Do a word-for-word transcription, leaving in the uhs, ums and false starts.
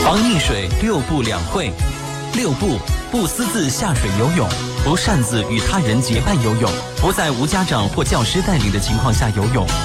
防溺水六不两会。六不：不私自下水游泳，不擅自与他人结伴游泳，不在无家长或教师带领的情况下游泳。